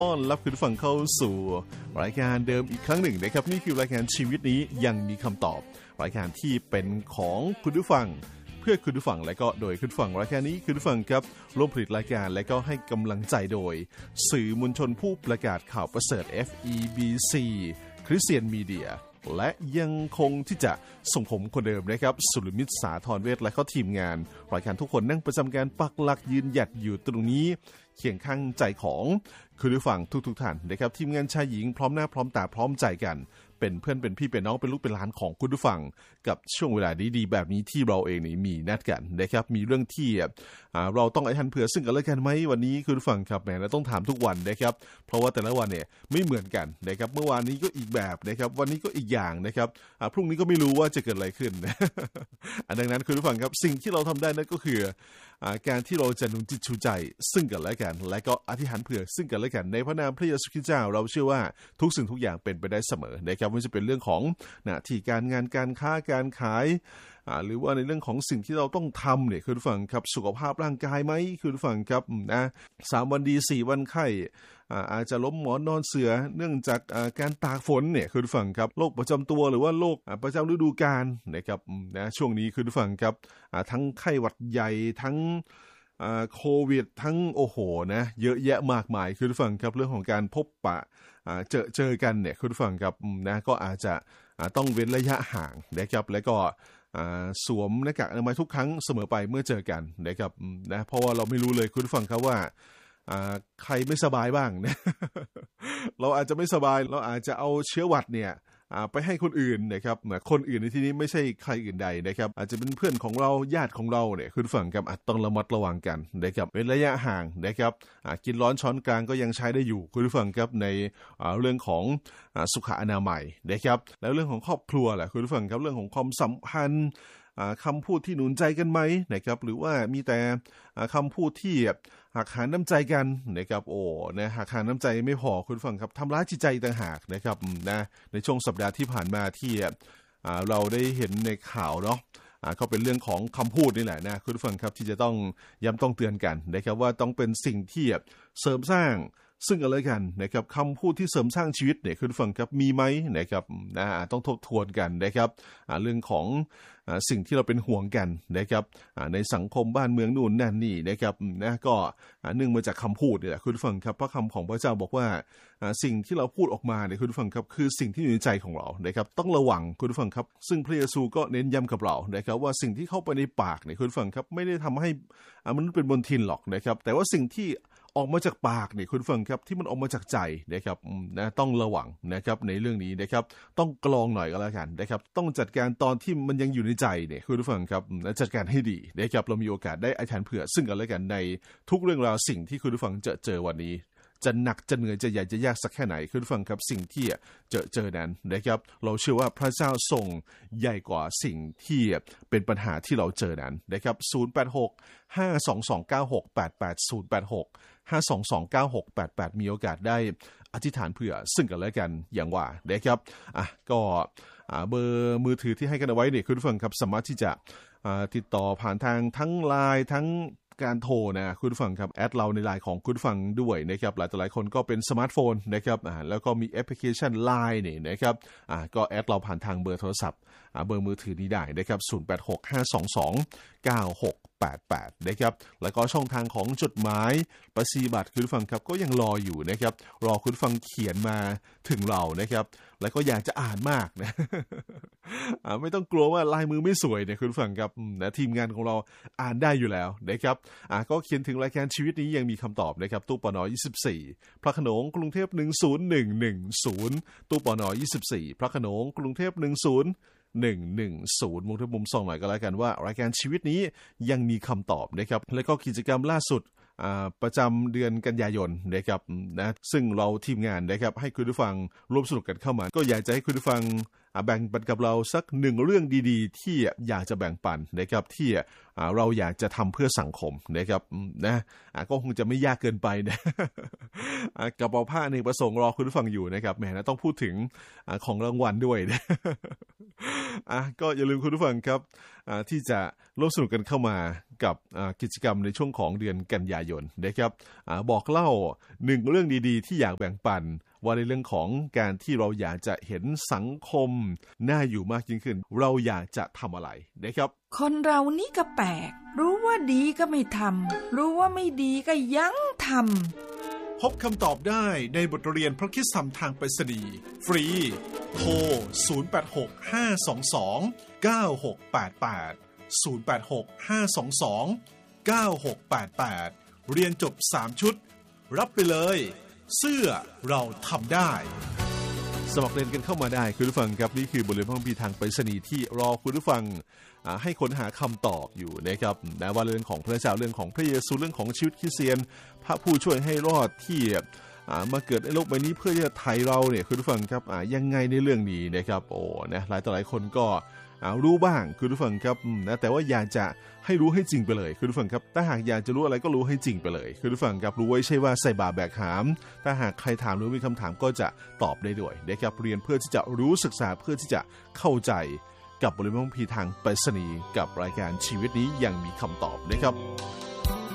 ต้อนรับคุณผู้ฟังเข้าสู่รายการเดิมอีกครั้งหนึ่งนะครับนี่คือรายการชีวิตนี้ยังมีคำตอบรายการที่เป็นของคุณผู้ฟังเพื่อคุณผู้ฟังและก็โดยคุณผู้ฟังรายการนี้คุณผู้ฟังครับร่วมผลิตรายการและก็ให้กำลังใจโดยสื่อมวลชนผู้ประกาศข่าวประเสริฐ FEBC คริสเตียนมีเดียและยังคงที่จะส่งผมคนเดิมนะครับสุรมิตรสาธรเวชและก็ทีมงานรายการทุกคนนั่งประจำการปักหลักยืนหยัดอยู่ตรงนี้เคียงข้างใจของคุณผู้ฟังทุกท่านนะครับทีมงานชายหญิงพร้อมหน้าพร้อมตาพร้อมใจกันเป็นเพื่อนเป็นพี่เป็นน้องเป็นลูกเป็นหลานของคุณผู้ฟังกับช่วงเวลาดีๆแบบนี้ที่เราเองนี่มีนัดกันนะครับมีเรื่องที่เราต้องให้ทันเผื่อซึ่งกันและกันไหมวันนี้คุณผู้ฟังครับแหมเราต้องถามทุกวันนะครับเพราะว่าแต่ละวันเนี่ยไม่เหมือนกันนะครับเมื่อวานนี้ก็อีกแบบนะครับวันนี้ก็อีกอย่างนะครับพรุ่งนี้ก็ไม่รู้ว่าจะเกิดอะไรขึ้น ดังนั้นคุณผู้ฟังครับสิ่งที่เราทำได้นั่นก็คือการที่เราจะหนุนจิตชูใจซึ่งกันและกันและก็อธิษฐานเผื่อซึ่งกันและกันในพระนามพระเยซูคริสต์เจ้าเราเชื่อว่าทุกสิ่งทุกอย่างเป็นไปได้เสมอนะครับไม่ว่าจะเป็นเรื่องของหน้าที่การงานการค้าการขายหรือว่าในเรื่องของสิ่งที่เราต้องทำเนี่ยคุณผู้ฟังครับสุขภาพร่างกายไหมคุณผู้ฟังครับนะ3 วันดี4 วันไข้อาจจะล้มหมอนนอนเสือเนื่องจากการตากฝนเนี่ยคุณผู้ฟังครับโรคประจำตัวหรือว่าโรคประจำฤดูกาลนะครับนะช่วงนี้คุณผู้ฟังครับทั้งไข้หวัดใหญ่ทั้งโควิดทั้งโอ้โหนะเยอะแยะมากมายคุณผู้ฟังครับเรื่องของการพบปะเจอกันเนี่ยคุณผู้ฟังครับนะก็อาจจะต้องเว้นระยะห่างนะครับแล้วก็สวมหน้ากากอนามัยทุกครั้งเสมอไปเมื่อเจอกันนะครับนะเพราะว่าเราไม่รู้เลยคุณผู้ฟังครับว่าใครไม่สบายบ้างนะ เราอาจจะไม่สบายเราอาจจะเอาเชื้อหวัดเนี่ยไปให้คนอื่นนะครับคนอื่นในที่นี้ไม่ใช่ใครอื่นใดนะครับอาจจะเป็นเพื่อนของเราญาติของเราเนี่ยคุณผู้ฟังครับต้องระมัดระวังกันนะครับเว้นระยะห่างนะครับกินร้อนช้อนกลางก็ยังใช้ได้อยู่คุณผู้ฟังครับในเรื่องของสุขอนามัยนะครับแล้วเรื่องของครอบครัวแหละคุณผู้ฟังครับเรื่องของความสัมพันธ์คำพูดที่หนุนใจกันไหมนะครับหรือว่ามีแต่คำพูดที่หักหาน้ำใจกันนะครับโอ้นะหักหาน้ำใจไม่พอคุณฟังครับทำร้ายจิตใจต่างหากนะครับนะในช่วงสัปดาห์ที่ผ่านมาที่เราได้เห็นในข่าวเนาะก็เป็นเรื่องของคำพูดนี่แหละนะคุณฟังครับที่จะต้องย้ำต้องเตือนกันนะครับว่าต้องเป็นสิ่งที่เสริมสร้างซึ่งกันและกันนะครับคำพูดที่เสริมสร้างชีวิตเนี่ยคุณฟังครับมีไหมนะครับต้องทบทวนกันนะครับเรื่องของสิ่งที่เราเป็นห่วงกันนะครับในสังคมบ้านเมืองนู่นนั่นนี่นะครับนะก็เนื่องมาจากคำพูดนี่แหละคุณฟังครับพระคำของพระเจ้าบอกว่าสิ่งที่เราพูดออกมาเนี่ยคุณฟังครับคือสิ่งที่อยู่ในใจของเรานะครับต้องระวังคุณฟังครับซึ่งพระเยซูก็เน้นย้ำกับเรานะครับว่าสิ่งที่เข้าไปในปากเนี่ยคุณฟังครับไม่ได้ทำให้มันเป็นมลทินหรอกนะครับแต่ว่าสิ่งที่ออกมาจากปากเนี่ยคุณฟังครับที่มันออกมาจากใจนะครับนะต้องระวังนะครับในเรื่องนี้นะครับต้องกรองหน่อยก็แล้วกันนะครับต้องจัดการตอนที่มันยังอยู่ในใจเนี่ยคุณฟังครับจัดการให้ดีนะครับเรามีโอกาสได้อธิษฐานเผื่อซึ่งกันและกันในทุกเรื่องราวสิ่งที่คุณฟังเจอวันนี้จะหนักจะเหนื่อยจะใหญ่จะยากสักแค่ไหนคุณฟังครับสิ่งที่เจอนั้นนะครับเราเชื่อว่าพระเจ้าทรงใหญ่กว่าสิ่งที่เป็นปัญหาที่เราเจอนั้นนะครับ086-522-9688 มีโอกาสได้อธิษฐานเผื่อซึ่งกันและกันอย่างว่านะครับก็เบอร์มือถือที่ให้กันเอาไว้เนี่ยคุณผู้ฟังครับสามารถที่จะติดต่อผ่านทางทั้ง LINE ทั้งการโทรนะคุณผู้ฟังครับแอดเราใน LINE ของคุณผู้ฟังด้วยนะครับหลายคนก็เป็นสมาร์ทโฟนนะครับแล้วก็มีแอปพลิเคชัน LINE นี่นะครับก็แอดเราผ่านทางเบอร์โทรศัพท์เบอร์มือถือนี้ได้นะครับ086-522-9688นะครับแล้วก็ช่องทางของจดหมายประสีบัตรคุณผู้ฟังครับก็ยังรออยู่นะครับรอคุณผู้ฟังเขียนมาถึงเรานะครับแล้วก็อยากจะอ่านมากนะ ไม่ต้องกลัวว่าลายมือไม่สวยเนี่ยคุณผู้ฟังครับนะทีมงานของเราอ่านได้อยู่แล้วนะครับก็เขียนถึงรายการชีวิตนี้ยังมีคำตอบนะครับตู้ปน24พระโขนงกรุงเทพ10110ตู้ปน24พระโขนงกรุงเทพ10110มุมส่องหน่อยก็แล้วกันว่ารายการชีวิตนี้ยังมีคำตอบนะครับแล้วก็กิจกรรมล่าสุดประจำเดือนกันยายนนะครับนะซึ่งเราทีมงานนะครับให้คุณผู้ฟังร่วมสนุกกันเข้ามาก็อยากจะให้คุณผู้ฟังแบ่งปันกับเราสัก1เรื่องดีๆที่อยากจะแบ่งปันนะครับที่เราอยากจะทำเพื่อสังคมนะครับนะก็คงจะไม่ยากเกินไปนะกระเป๋าผ้าอเนกประสงค์รอคุณผู้ฟังอยู่นะครับแหมนะต้องพูดถึงของรางวัลด้วยนะก็อย่าลืมคุณผู้ฟังครับที่จะร่วมสนุกกันเข้ามากับกิจกรรมในช่วงของเดือนกันยายนนะครับบอกเล่า1เรื่องดีๆที่อยากแบ่งปันว่าในเรื่องของการที่เราอยากจะเห็นสังคมน่าอยู่มากยิ่งขึ้นเราอยากจะทำอะไรนะครับคนเรานี่ก็แปลกรู้ว่าดีก็ไม่ทำรู้ว่าไม่ดีก็ยังทำพบคำตอบได้ในบทเรียนพระคริสตธรรมทางไปรษณีย์ฟรีโทร0865229688 0865229688เรียนจบ3ชุดรับไปเลยเสื้อเราทำได้สมัครเรียนกันเข้ามาได้คุณผู้ฟังครับนี่คือบทเรียนพระคัมภีร์ทางไปรษณีย์ที่รอคุณผู้ฟังให้ค้นหาคำตอบอยู่นะครับว่าเรื่องของพระเจ้าเรื่องของพระเยซูเรื่องของชีวิตคริสเตียนพระผู้ช่วยให้รอดที่มาเกิดในโลกใบนี้เพื่อที่จะไถ่เราเนี่ยคุณผู้ฟังครับยังไงในเรื่องนี้นะครับโอ้นะหลายต่อหลายคนก็รู้บ้างคุณผู้ฟังครับนะแต่ว่าอยากจะให้รู้ให้จริงไปเลยคุณผู้ฟังครับถ้าหากอยากจะรู้อะไรก็รู้ให้จริงไปเลยคุณผู้ฟังครับรู้ไว้ใช่ว่าใส่บาแบกหามถ้าหากใครถามหรือมีคำถามก็จะตอบได้ด้วยนะครับเรียนเพื่อที่จะรู้ศึกษาเพื่อที่จะเข้าใจกับบทเรียนพระคัมภีร์ทางไปรษณีย์กับรายการชีวิตนี้ยังมีคำตอบนะครับ